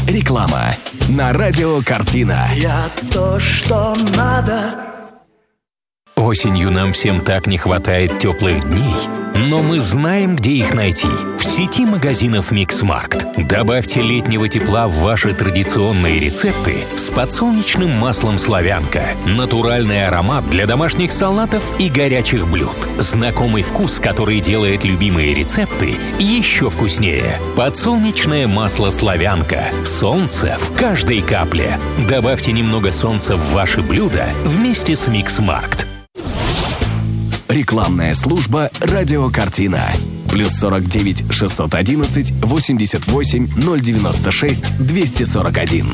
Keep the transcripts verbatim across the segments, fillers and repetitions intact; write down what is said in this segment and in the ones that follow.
Реклама на радио «Картина». Я то, что надо. Осенью нам всем так не хватает теплых дней, но мы знаем, где их найти. В сети магазинов «Миксмаркт». Добавьте летнего тепла в ваши традиционные рецепты с подсолнечным маслом «Славянка». Натуральный аромат для домашних салатов и горячих блюд. Знакомый вкус, который делает любимые рецепты еще вкуснее. Подсолнечное масло «Славянка». Солнце в каждой капле. Добавьте немного солнца в ваши блюда вместе с «Миксмаркт». Рекламная служба «Радио Картина». Плюс сорок девять шестьсот одиннадцать восемьдесят восемь ноль девяносто шесть двести сорок один.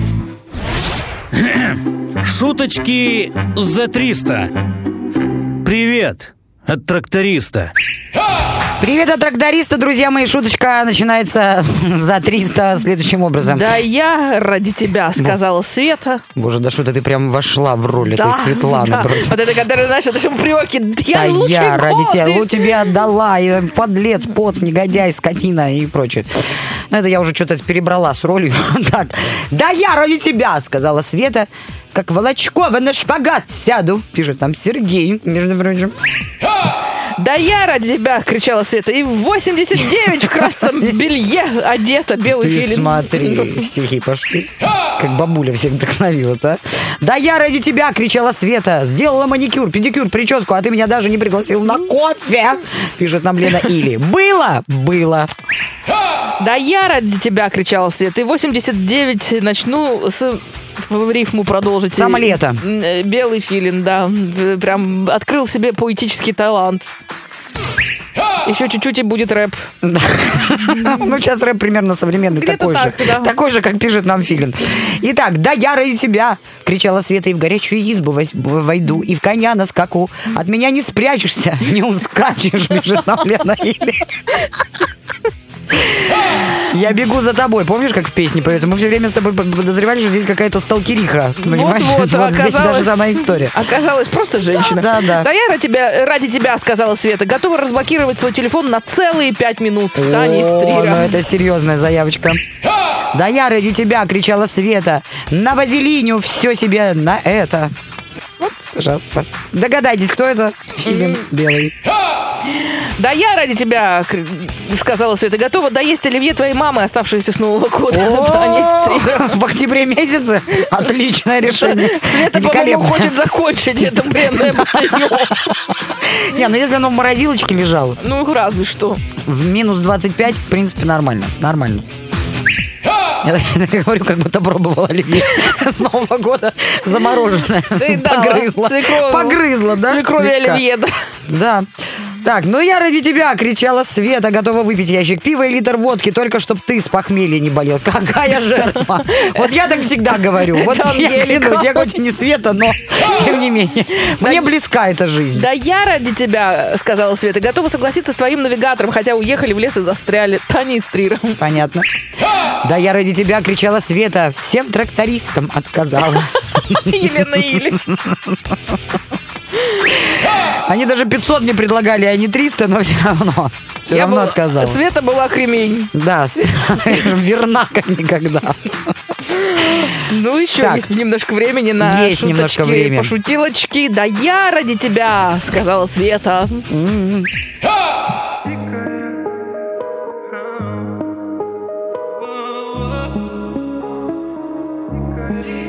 Шуточки за триста. Привет от тракториста. Привет от тракториста, друзья мои. Шуточка начинается за триста следующим образом. Да я ради тебя, сказала Света. Боже, да что-то ты прям вошла в роль да, этой Светланы. Да. Вот это, которая, знаешь, это же упреки. Я да лучшие я ради годы. тебя, ну тебя отдала, и подлец, поц, негодяй, скотина и прочее. Ну это я уже что-то перебрала с ролью. Так, да я ради тебя, сказала Света, как Волочкова на шпагат сяду, пишет там Сергей, между прочим. Да я ради тебя, кричала Света, и в восемьдесят девять в красном белье одета, белый Ты филин. смотри, стихи пошли. Как бабуля всех вдохновила-то. Да я ради тебя, кричала Света. Сделала маникюр, педикюр, прическу, а ты меня даже не пригласил на кофе, пишет нам Лена Или. Было? Было. Да я ради тебя, кричала Света, и в восемьдесят девять начну с... в рифму продолжить. Самолета. Белый филин, да. Прям открыл себе поэтический талант. Еще чуть-чуть и будет рэп. Ну, сейчас рэп примерно современный, такой же. Такой же, как пишет нам Филин. Итак, да я ради тебя, кричала Света, и в горячую избу войду, и в коня на скаку. От меня не спрячешься, не ускачешь, пишет нам Лена Или. Я бегу за тобой. Помнишь, как в песне поется? Мы все время с тобой подозревали, что здесь какая-то сталкериха. Понимаешь? Вот, вот, вот здесь даже самая история. Оказалась просто женщина. Да, да. Да я ради тебя, ради тебя, сказала Света, готова разблокировать свой телефон на целые пять минут. Таня Стрира. Ну это серьезная заявочка. Да я ради тебя, кричала Света. На вазелиню все себе на это. Вот, пожалуйста. Догадайтесь, кто это? Филин белый. Да я ради тебя, сказала Света, готова доесть оливье твоей мамы, оставшиеся с Нового года. В октябре месяце? Отличное решение. Света, по-моему, хочет закончить это бренное бытие. Не, ну если оно в морозилочке лежало. Ну, разве что. В минус двадцать пять, в принципе, нормально. Нормально. Я так говорю, как будто пробовала оливье с Нового года замороженное. Погрызла. Погрызла, да? Свекрови оливье, да. Да. Так, ну я ради тебя, кричала Света, готова выпить ящик пива и литр водки, только чтоб ты с похмелья не болел. Какая жертва! Вот я так всегда говорю. Вот я клянусь, я хоть и не Света, но тем не менее. Мне близка эта жизнь. Да я ради тебя, сказала Света, готова согласиться с твоим навигатором, хотя уехали в лес и застряли. Таня Стрира. Понятно. Да я ради тебя, кричала Света, всем трактористам отказала. Елена Или. Они даже пятьсот мне предлагали, а не триста, но все равно. Все Я равно был... отказала. Света была кремень. Да, Света верна как никогда. Ну, еще Так. есть немножко времени на Есть немножко шуточки, времени. пошутилочки. Да я ради тебя, сказала Света.